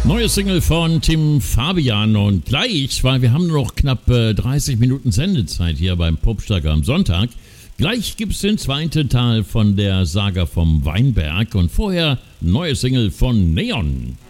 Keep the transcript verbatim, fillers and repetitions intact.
Neue Single von Tim Fabian und gleich, weil wir haben nur noch knapp äh, dreißig Minuten Sendezeit hier beim Popstag am Sonntag. Gleich gibt's den zweiten Teil von der Saga vom Weinberg und vorher neue Single von Neon.